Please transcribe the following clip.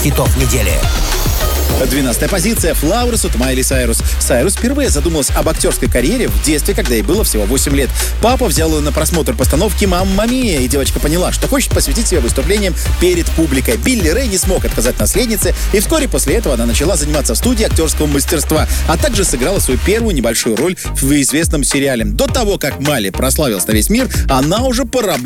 хитов недели. 12-я позиция. Flowers от Майли Сайрус. Сайрус впервые задумалась об актерской карьере в детстве, когда ей было всего 8 лет. Папа взял ее на просмотр постановки «Мамма Мия», и девочка поняла, что хочет посвятить себя выступлениям перед публикой. Билли Рэй не смог отказать наследнице, и вскоре после этого она начала заниматься в студии актерского мастерства, а также сыграла свою первую небольшую роль в известном сериале. До того, как Майли прославилась на весь мир, она уже поработала